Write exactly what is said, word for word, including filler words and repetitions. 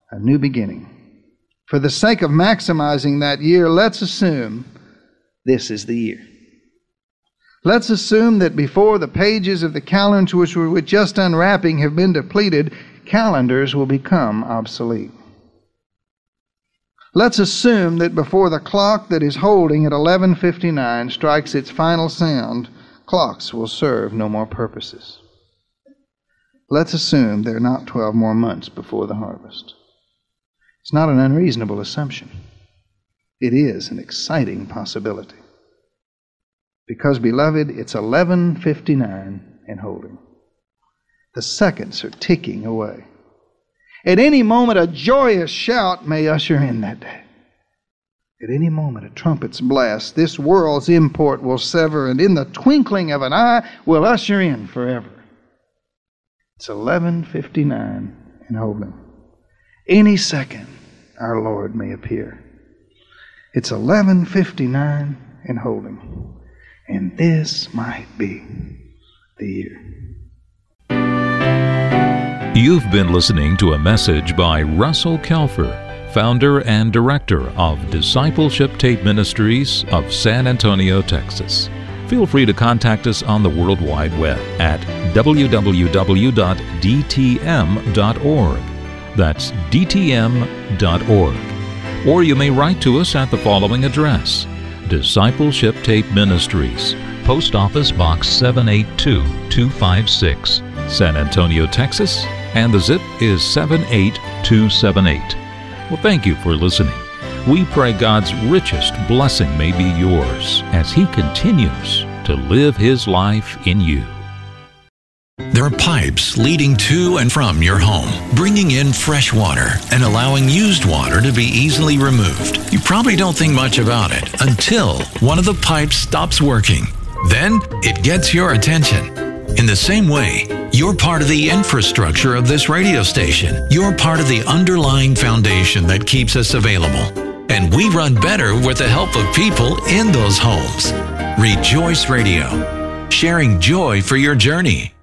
a new beginning. For the sake of maximizing that year, let's assume this is the year. Let's assume that before the pages of the calendar which we're just unwrapping have been depleted, calendars will become obsolete. Let's assume that before the clock that is holding at eleven fifty-nine strikes its final sound, clocks will serve no more purposes. Let's assume there are not twelve more months before the harvest. It's not an unreasonable assumption. It is an exciting possibility. Because, beloved, it's eleven fifty-nine and holding. The seconds are ticking away. At any moment, a joyous shout may usher in that day. At any moment, a trumpet's blast, this world's import will sever, and in the twinkling of an eye will usher in forever. It's eleven fifty-nine and holding. Any second, our Lord may appear. It's eleven fifty-nine and holding. And this might be the year. You've been listening to a message by Russell Kelfer, founder and director of Discipleship Tape Ministries of San Antonio, Texas. Feel free to contact us on the World Wide Web at w w w dot d t m dot org. That's d t m dot org. Or you may write to us at the following address: Discipleship Tape Ministries, Post Office Box seven eight two two five six, San Antonio, Texas, and the zip is seven eight two seven eight. Well, thank you for listening. We pray God's richest blessing may be yours as He continues to live His life in you. There are pipes leading to and from your home, bringing in fresh water and allowing used water to be easily removed. You probably don't think much about it until one of the pipes stops working. Then it gets your attention. In the same way, you're part of the infrastructure of this radio station. You're part of the underlying foundation that keeps us available. And we run better with the help of people in those homes. Rejoice Radio, sharing joy for your journey.